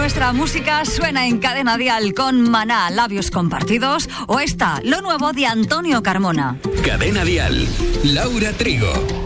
nuestra música suena en Cadena Dial con Maná, Labios Compartidos, o esta, lo nuevo de Antonio Carmona. Cadena Dial, Laura Trigo.